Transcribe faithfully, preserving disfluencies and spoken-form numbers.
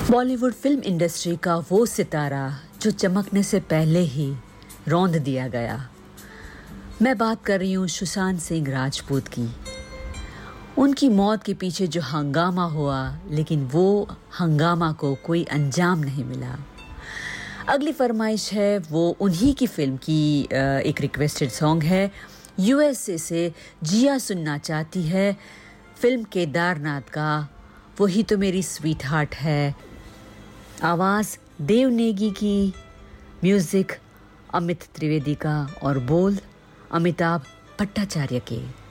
Bollywood film industry का वो सितारा जो चमकने से पहले ही रौंद दिया गया। मैं बात कर रही हूँ सुशांत सिंह राजपूत की। उनकी मौत के पीछे जो हंगामा हुआ, लेकिन वो हंगामा को कोई अंजाम नहीं मिला। अगली फरमाइश है वो उन्हीं की फिल्म की एक रिक्वेस्टेड सॉन्ग है। यूएसए से जिया सुनना चाहती है फिल्म केदारनाथ का वही तो मेरी स्वीट हार्ट है। आवाज़ देव नेगी की, म्यूज़िक अमित त्रिवेदी का और बोल अमिताभ भट्टाचार्य के।